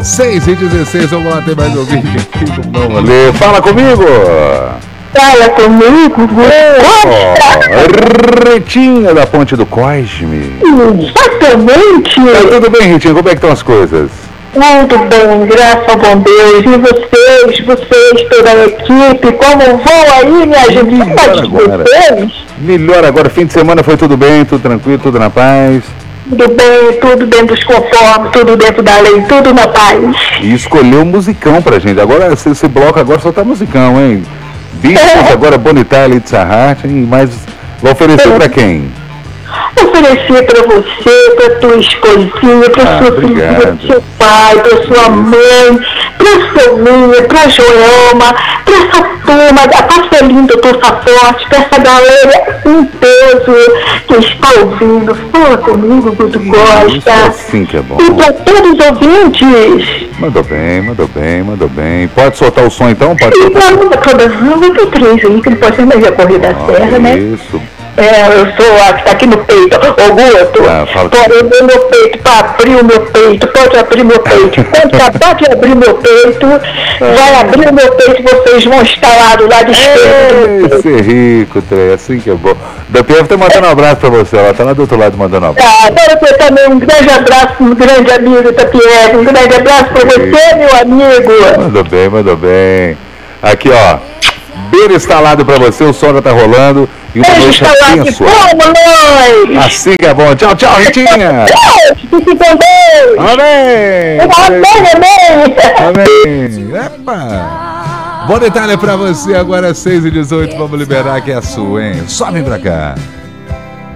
6h16, vamos lá, tem mais ouvinte aqui. Não, Ale, fala comigo! Fala comigo, Ritinha da Ponte do Cosme. Exatamente. Tá tudo bem, Ritinha? Como é que estão as coisas? Tudo bem, graças ao bom Deus. E vocês, toda a equipe, como vão aí, minha gente? Melhor agora. Melhor agora, fim de semana foi tudo bem, tudo tranquilo, tudo na paz? Tudo bem, tudo dentro dos conformes, tudo dentro da lei, tudo na paz. E escolheu musicão pra gente. Agora, esse bloco agora só tá musicão, hein? Bichos, agora Bonitale e Tsahart, hein? Mas vai oferecer pra quem? Oferecer pra você, pra tua esposinha, pra sua filha, pro seu pai, pra sua mãe, pra Soninha, pra Joelma, pra essa turma, a Passelinha do Torça Forte, pra essa galera em peso que está ouvindo. Fala comigo, Guto Costa. Isso assim que é bom. E pra todos os ouvintes. Mandou bem, mandou bem, mandou bem. Pode soltar o som então? Pode E soltar. não tem três aí, que não pode ser mais a corrida serra, né? Isso. Eu sou a que tá aqui no peito, ô Guto, pode abrir meu peito, para abrir o meu peito, pode abrir meu peito. Quando acabar de abrir meu peito, vai abrir o meu peito, vocês vão estar lá do lado esquerdo. Esse rico, Trey, assim que é bom. Da PF tá mandando um abraço pra você, ela tá lá do outro lado mandando um abraço. Para você também, um grande abraço, um grande amigo da PF, um grande abraço pra você, meu amigo. Mandou bem, mandou bem. Aqui, ó, beira instalado pra você, o sol já tá rolando. E uma noite abençoada. Assim que é bom. Tchau, tchau, Ritinha. Fique com Deus. Amém. Amém. Epa. Bom detalhe pra você agora, 6h18. Vamos liberar que é a sua, hein? Sobe pra cá.